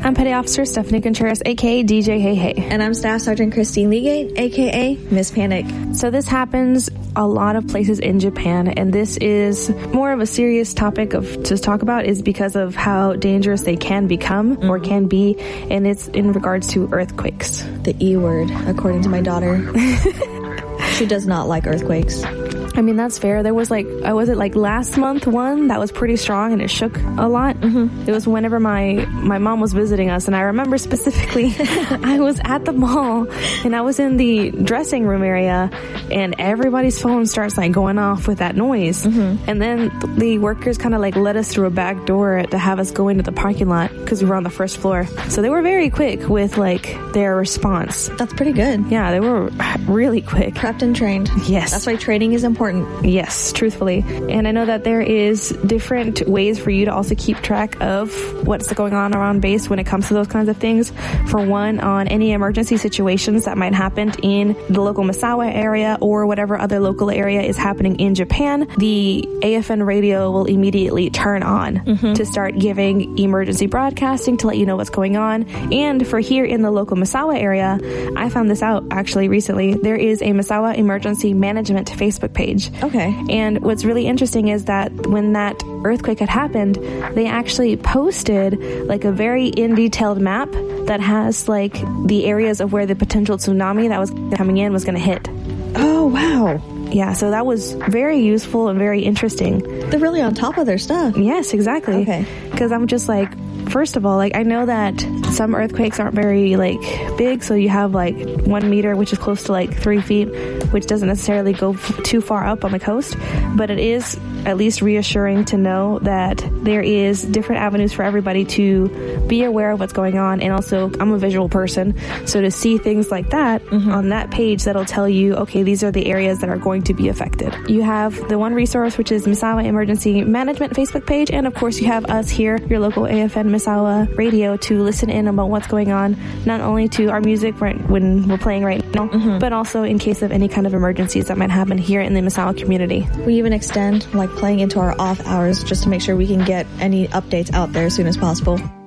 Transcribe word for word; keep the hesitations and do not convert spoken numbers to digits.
I'm Petty Officer Stephanie Contreras, aka D J Hey Hey. And I'm Staff Sergeant Christine Legate, aka Miss Panic. So this happens a lot of places in Japan, and this is more of a serious topic of to talk about is because of how dangerous they can become mm-hmm. or can be, and it's in regards to earthquakes. The E word, according to my daughter. She does not like earthquakes. I mean, that's fair. There was like, uh, was it like last month one that was pretty strong and it shook a lot? Mm-hmm. It was whenever my, my mom was visiting us, and I remember specifically I was at the mall and I was in the dressing room area and everybody's phone starts like going off with that noise. Mm-hmm. And then the workers kind of like led us through a back door to have us go into the parking lot because we were on the first floor. So they were very quick with like their response. That's pretty good. Yeah, they were really quick. Prepped and trained. Yes. That's why training is important. Yes, truthfully. And I know that there is different ways for you to also keep track of what's going on around base when it comes to those kinds of things. For one, on any emergency situations that might happen in the local Misawa area or whatever other local area is happening in Japan, the A F N radio will immediately turn on mm-hmm. to start giving emergency broadcasting to let you know what's going on. And for here in the local Misawa area, I found this out actually recently. There is a Misawa Emergency Management Facebook page. Okay. And what's really interesting is that when that earthquake had happened, they actually posted like a very in detailed map that has like the areas of where the potential tsunami that was coming in was going to hit. Oh, wow. Yeah, so that was very useful and very interesting. They're really on top of their stuff. Yes, exactly. Okay. Because I'm just like, first of all, like I know that some earthquakes aren't very like big, so you have like one meter, which is close to like three feet, which doesn't necessarily go f- too far up on the coast, but it is at least reassuring to know that there is different avenues for everybody to be aware of what's going on. And also, I'm a visual person, so to see things like that mm-hmm. on that page, that'll tell you, okay, these are the areas that are going to be affected. You have the one resource, which is Misawa Emergency Management Facebook page, and of course you have us here, your local A F N Misawa radio, to listen in about what's going on, not only to our music when we're playing right now, mm-hmm. but also in case of any kind of emergencies that might happen here in the Misawa community. We even extend like playing into our off hours just to make sure we can get any updates out there as soon as possible.